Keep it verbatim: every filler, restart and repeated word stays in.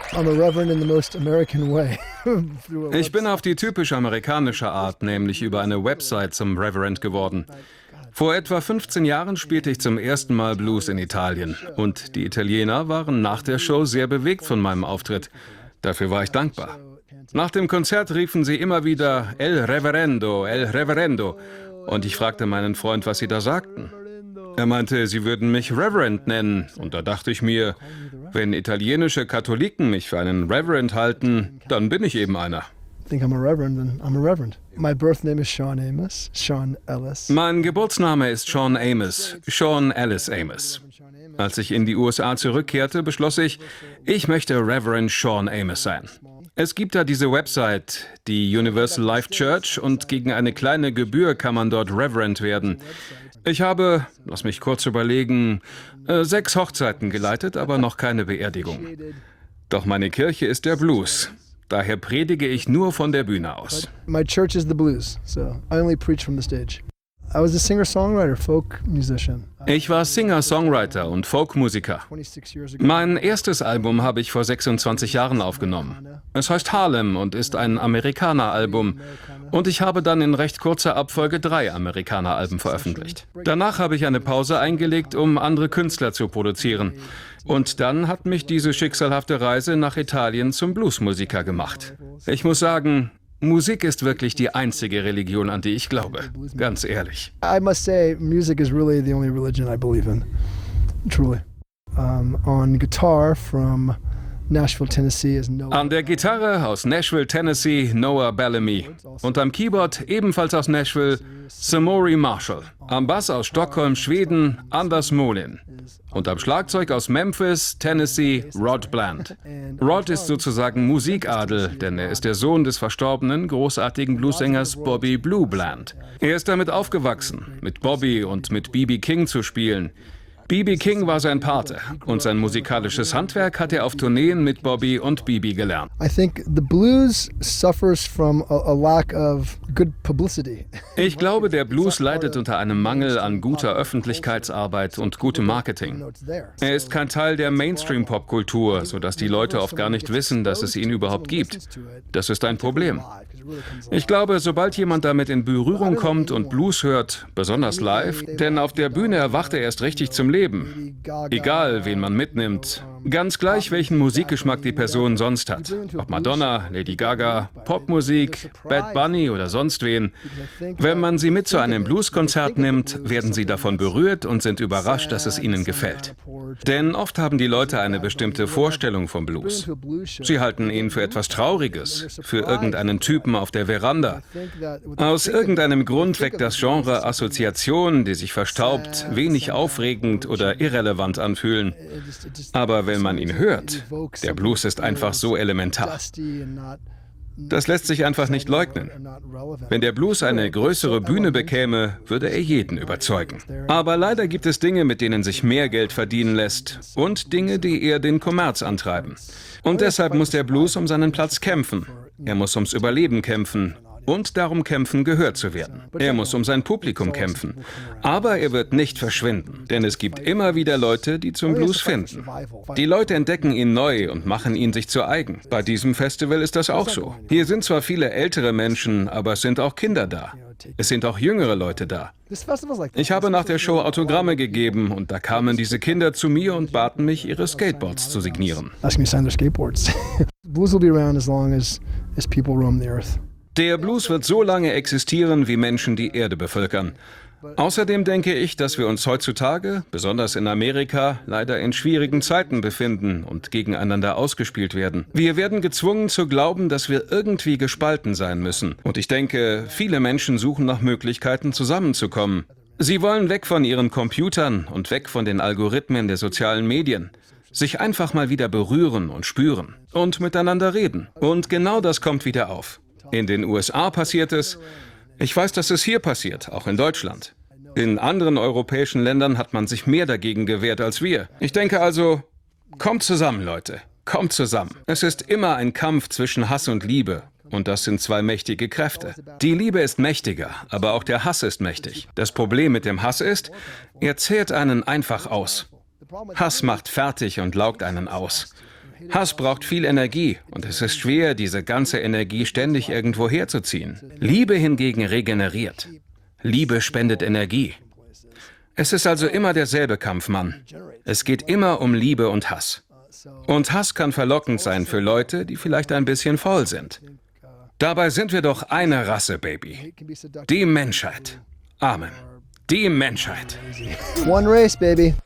Ich bin auf die typisch amerikanische Art, nämlich über eine Website zum Reverend geworden. Vor etwa fünfzehn Jahren spielte ich zum ersten Mal Blues in Italien. Und die Italiener waren nach der Show sehr bewegt von meinem Auftritt. Dafür war ich dankbar. Nach dem Konzert riefen sie immer wieder El Reverendo, El Reverendo. Und ich fragte meinen Freund, was sie da sagten. Er meinte, sie würden mich Reverend nennen. Und da dachte ich mir, wenn italienische Katholiken mich für einen Reverend halten, dann bin ich eben einer. Mein Geburtsname ist Sean Amos, Sean Ellis Amos. Als ich in die U S A zurückkehrte, beschloss ich, ich möchte Reverend Sean Amos sein. Es gibt da diese Website, die Universal Life Church, und gegen eine kleine Gebühr kann man dort Reverend werden. Ich habe, lass mich kurz überlegen, äh, sechs Hochzeiten geleitet, aber noch keine Beerdigung. Doch meine Kirche ist der Blues. Daher predige ich nur von der Bühne aus. My church is the blues, so I only preach from the stage. I was a singer-songwriter, folk musician. Ich war Singer-Songwriter und Folkmusiker. Mein erstes Album habe ich vor sechsundzwanzig Jahren aufgenommen. Es heißt Harlem und ist ein Amerikaner-Album. Und ich habe dann in recht kurzer Abfolge drei Amerikaner-Alben veröffentlicht. Danach habe ich eine Pause eingelegt, um andere Künstler zu produzieren. Und dann hat mich diese schicksalhafte Reise nach Italien zum Bluesmusiker gemacht. Ich muss sagen, Musik ist wirklich die einzige Religion, an die ich glaube. Ganz ehrlich. I must say, music is really the only religion I believe in. Truly. Um, on guitar from Nashville, Tennessee is Noah. An der Gitarre aus Nashville, Tennessee, Noah Bellamy. Und am Keyboard, ebenfalls aus Nashville, Samori Marshall. Am Bass aus Stockholm, Schweden, Anders Molin. Und am Schlagzeug aus Memphis, Tennessee, Rod Bland. Rod ist sozusagen Musikadel, denn er ist der Sohn des verstorbenen, großartigen Bluesängers Bobby Blue Bland. Er ist damit aufgewachsen, mit Bobby und mit B B King zu spielen. B B King war sein Pate und sein musikalisches Handwerk hat er auf Tourneen mit Bobby und B B gelernt. I think the blues suffers from a, a lack of good publicity. Ich glaube, der Blues leidet unter einem Mangel an guter Öffentlichkeitsarbeit und gutem Marketing. Er ist kein Teil der Mainstream-Popkultur, sodass die Leute oft gar nicht wissen, dass es ihn überhaupt gibt. Das ist ein Problem. Ich glaube, sobald jemand damit in Berührung kommt und Blues hört, besonders live, denn auf der Bühne erwacht er erst richtig zum Leben. Egal, wen man mitnimmt. Ganz gleich, welchen Musikgeschmack die Person sonst hat. Ob Madonna, Lady Gaga, Popmusik, Bad Bunny oder sonst wen. Wenn man sie mit zu einem Blueskonzert nimmt, werden sie davon berührt und sind überrascht, dass es ihnen gefällt. Denn oft haben die Leute eine bestimmte Vorstellung vom Blues. Sie halten ihn für etwas Trauriges, für irgendeinen Typen auf der Veranda. Aus irgendeinem Grund weckt das Genre Assoziationen, die sich verstaubt, wenig aufregend oder irrelevant anfühlen. Aber wenn man ihn hört, der Blues ist einfach so elementar. Das lässt sich einfach nicht leugnen. Wenn der Blues eine größere Bühne bekäme, würde er jeden überzeugen. Aber leider gibt es Dinge, mit denen sich mehr Geld verdienen lässt und Dinge, die eher den Kommerz antreiben. Und deshalb muss der Blues um seinen Platz kämpfen. Er muss ums Überleben kämpfen. Und darum kämpfen, gehört zu werden. Er muss um sein Publikum kämpfen. Aber er wird nicht verschwinden, denn es gibt immer wieder Leute, die zum Blues finden. Die Leute entdecken ihn neu und machen ihn sich zu eigen. Bei diesem Festival ist das auch so. Hier sind zwar viele ältere Menschen, aber es sind auch Kinder da. Es sind auch jüngere Leute da. Ich habe nach der Show Autogramme gegeben und da kamen diese Kinder zu mir und baten mich, ihre Skateboards zu signieren. Der Blues wird so lange existieren, wie Menschen die Erde bevölkern. Außerdem denke ich, dass wir uns heutzutage, besonders in Amerika, leider in schwierigen Zeiten befinden und gegeneinander ausgespielt werden. Wir werden gezwungen zu glauben, dass wir irgendwie gespalten sein müssen. Und ich denke, viele Menschen suchen nach Möglichkeiten, zusammenzukommen. Sie wollen weg von ihren Computern und weg von den Algorithmen der sozialen Medien. Sich einfach mal wieder berühren und spüren und miteinander reden. Und genau das kommt wieder auf. In den U S A passiert es. Ich weiß, dass es hier passiert, auch in Deutschland. In anderen europäischen Ländern hat man sich mehr dagegen gewehrt als wir. Ich denke also, kommt zusammen, Leute. Kommt zusammen. Es ist immer ein Kampf zwischen Hass und Liebe. Und das sind zwei mächtige Kräfte. Die Liebe ist mächtiger, aber auch der Hass ist mächtig. Das Problem mit dem Hass ist, er zehrt einen einfach aus. Hass macht fertig und laugt einen aus. Hass braucht viel Energie und es ist schwer, diese ganze Energie ständig irgendwo herzuziehen. Liebe hingegen regeneriert. Liebe spendet Energie. Es ist also immer derselbe Kampf, Mann. Es geht immer um Liebe und Hass. Und Hass kann verlockend sein für Leute, die vielleicht ein bisschen faul sind. Dabei sind wir doch eine Rasse, Baby. Die Menschheit. Amen. Die Menschheit. One race, baby.